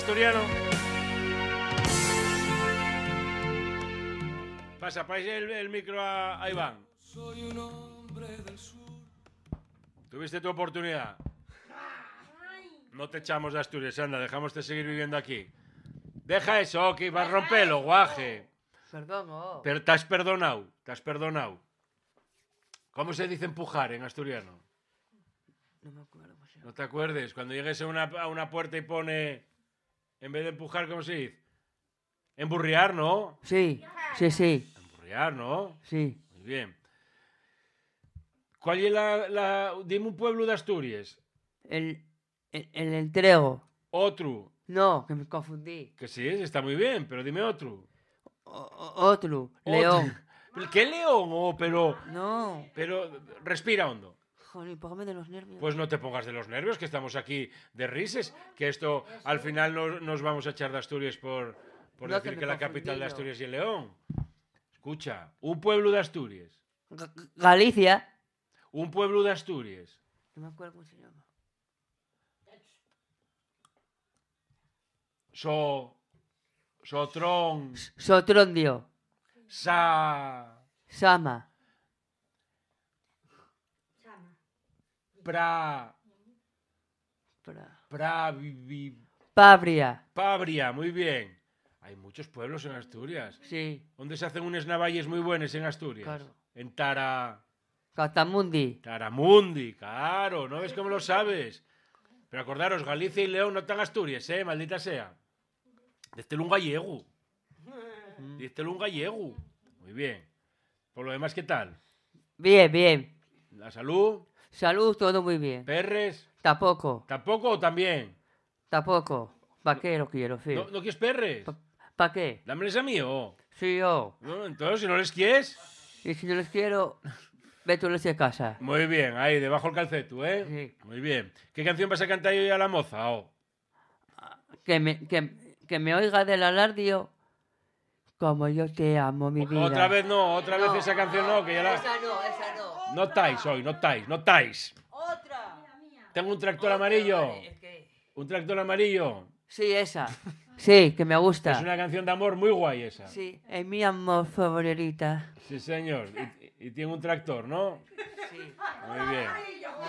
asturiano. Pasa, el micro a Iván. Soy un hombre del sur. Tuviste tu oportunidad. No te echamos de Asturias, anda, dejamos de seguir viviendo aquí. Deja eso, que vas a romperlo, guaje. Perdón, oh. Pero te has perdonado. ¿Cómo se dice empujar en asturiano? No me acuerdo. ¿No te acuerdes? Cuando llegues a una puerta y pone, en vez de empujar, ¿cómo se dice? Emburriar, ¿no? Sí. Emburriar, ¿no? Sí. Muy bien. ¿Cuál es dime un pueblo de Asturias? El entrego. Otro. No, que me confundí. Que sí, está muy bien, pero dime otro. Otro. León. ¿Qué león? Oh, pero respira hondo. Joder, póngame de los nervios. Pues no te pongas de los nervios, que estamos aquí de rises, que esto al final nos vamos a echar de Asturias por decir que la capital de Asturias es León. Escucha, un pueblo de Asturias. Galicia. Un pueblo de Asturias. No me acuerdo cómo se llama. Sotrón. Sotrondio. Sama. Pabria, muy bien. Hay muchos pueblos en Asturias. Sí. ¿Dónde se hacen unas navalles muy buenas en Asturias? Claro. En Catamundi. Taramundi, claro. ¿No ves cómo lo sabes? Pero acordaros, Galicia y León no están Asturias, maldita sea. Dístelo un gallego. Muy bien. Por lo demás, ¿qué tal? Bien. ¿La salud? Salud, todo muy bien. ¿Perres? Tampoco. ¿Tampoco o también? Tampoco. ¿Para qué lo quiero, Phil? ¿No quieres perres? ¿Para qué? Dámeles a mí, ¿o? Sí, yo. No, entonces, si no les quieres... Y si no les quiero, vétules de casa. Muy bien, ahí, debajo el calceto, ¿eh? Sí. Muy bien. ¿Qué canción vas a cantar hoy a la moza, o? Que me oiga del alardio como yo te amo, mi vida. Otra vez esa canción no, que ya la... Esa no. No estáis hoy, no estáis. Otra. Tengo un tractor amarillo. Vale, Un tractor amarillo. Sí, esa. Sí, que me gusta. Es una canción de amor muy guay esa. Sí, es mi amor favorita. Sí, señor. Y tiene un tractor, ¿no? Sí. Muy bien.